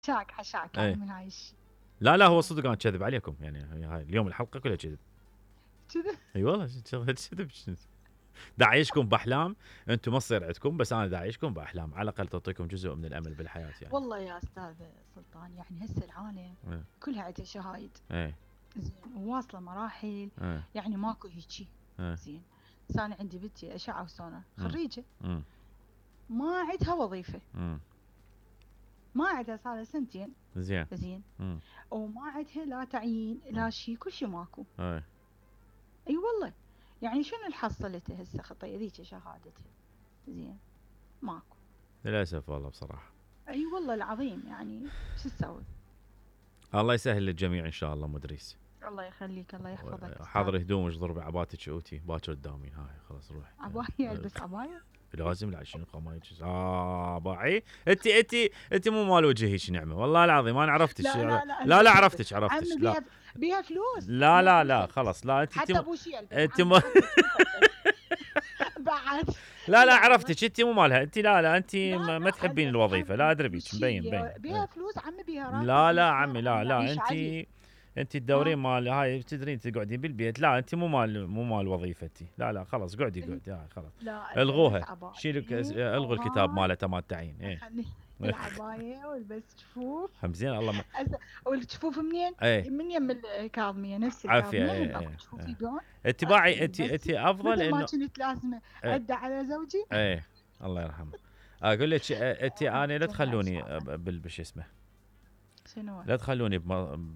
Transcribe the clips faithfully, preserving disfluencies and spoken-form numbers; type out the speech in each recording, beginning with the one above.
حشاك حشاك يعني ايه من هاي الشيء. لا لا هو صدق انا كذب عليكم يعني هاي اليوم الحلقه كلها كذب. كذا. اي والله شغل كذب. داعيشكم باحلام، انتم ما تصير عندكم، بس انا داعيشكم باحلام على الاقل تعطيكم جزء من الامل بالحياه يعني. والله يا استاذ سلطان يعني هسه العالم ايه كلها عندها شهايد. ايه زين وواصله مراحل. ايه يعني ماكو هيجي. ايه زين. بس انا عندي بنتي اشعه وسونار امم خريجه. امم ما عندها وظيفه. امم ما عندها صار لها سنتين. زين. زين. امم وما عندها لا تعيين لا شيء كل شيء ماكو. ايه اي والله. يعني شنو اللي حصلته هسه خطيه ذيك شهادتها. زين. ماكو. للاسف والله بصراحه. اي والله العظيم يعني شو تسوي. الله يسهل للجميع ان شاء الله مدريس. الله يخليك الله يحفظك حاضر استاذ. هدومك ضربي عباتك اوتي باكر تداومين هاي خلاص روح. عباية البس عباية. لازم لا شنو قمايج اه باعي انت انت انت مو مال وجه هيك نعمه والله العظيم انا عرفتش. لا لا لا لا لا البس البس. عرفتش عمي عرفتش لا بيها بيها فلوس لا بيها لا فلوس لا البس. خلاص لا انت حتى انت ابوشي البس انت عمي م... عمي تفضل. بعد. لا لا لا والله. عرفتش انت مو مالها انت لا لا انت لا ما, ما لا تحبين البس الوظيفه لا عمي ادري بيك مبين مبين بوشية بيها ايه. فلوس عمي بيها راتب لا لا بالشهر عمي لا عمي لا يعيش انت عدل. انت تدورين ها. مال هاي تدرين تقعدين بالبيت لا انت مو مال مو مال وظيفتي لا لا خلاص قعدي إيه. قعدي هاي خلاص. لا البس الغوها شيلوا عباية الغوا الكتاب وهاي. مالته مال التعيين ايه. خلي العباية والبس جفوف. هم زين الله ما والجفوف منين؟ ايه من يم الكاظمية نفس عافيه الكاظمية من ايه اكو ايه, جفوف إيه. يبيعون. اتباعي انت انت البسي افضل مثل ما انه كنت لازمة ايه, أدى على زوجي. ايه الله يرحمه. اقول لك انت انا لا جميع إن تخلوني شاء الله. بال بش اسمه شنو؟ لا تخلوني بم... ب...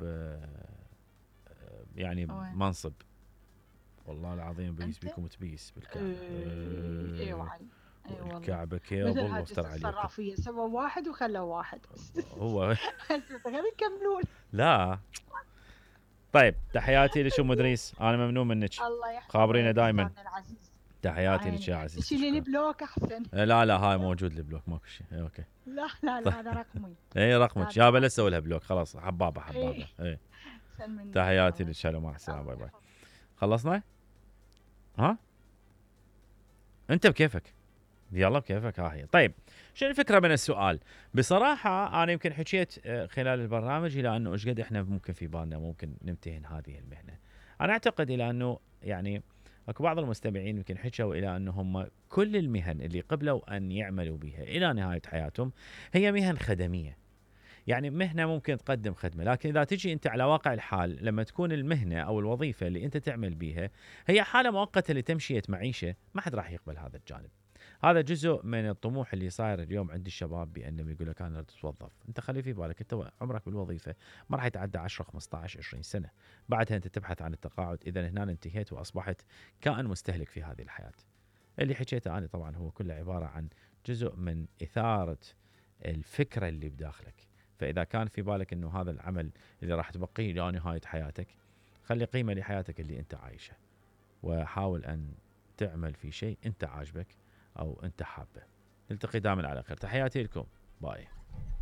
يعني وين؟ منصب والله العظيم بيس أنت؟ بيكم تبيس بالكعبه إيه إيه أه... وعلي. إيه والله. الكعبه مثل كيبل هاجس وافتر عليكم. الصرافية سووا واحد وخلوا واحد. هو هسه تغير يكملون. لا طيب تحياتي لشو مدريس انا ممنون منك. الله خابرينا يحفظك دائما. أستاذنا العزيز. تحياتي لك يا عيني عزيزتي شيلي لي شكرا. بلوك أحسن. لا لا هاي موجود البلوك ماكو شيء إيه، اوكي. لا لا لا هذا رقمي. اي رقمك هذا يابا لا رقمي. اسوي لها بلوك خلاص حبابه حبابه إيه. اي. سلمني. تحياتي الله لك سلام مع يحفظك. السلامه باي الله باي. يحفظك. خلصنا؟ ها؟ انت بكيفك. يلا بكيفك ها هي. طيب شنو الفكره من السؤال؟ بصراحه انا يمكن حكيت آه، خلال البرنامج الى انه ايش قد احنا ممكن في بالنا ممكن نمتهن هذه المهنه. انا اعتقد الى انه يعني اكو بعض المستمعين يمكن حكوا الى انه هم كل المهن اللي قبلوا ان يعملوا بها الى نهايه حياتهم هي مهن خدميه. يعني مهنه ممكن تقدم خدمه، لكن اذا تجي انت على واقع الحال لما تكون المهنه او الوظيفه اللي انت تعمل بيها هي حاله مؤقته لتمشيه معيشه، ما حد راح يقبل هذا الجانب. هذا جزء من الطموح اللي صاير اليوم عند الشباب بانهم يقول لك انا اتوظف، انت خلي في بالك انت عمرك بالوظيفه ما راح يتعدى عشرة خمسطعش عشرين سنه، بعدها انت تبحث عن التقاعد، اذا هنا انتهيت واصبحت كائن مستهلك في هذه الحياه. اللي حكيته انا طبعا هو كله عباره عن جزء من اثاره الفكره اللي بداخلك. فاذا كان في بالك انه هذا العمل اللي راح تبقيه الى نهايه حياتك، خلي قيمه لحياتك اللي انت عايشها، وحاول ان تعمل في شيء انت عاجبك او انت حابه. نلتقي دائما على خير، تحياتي لكم، باي.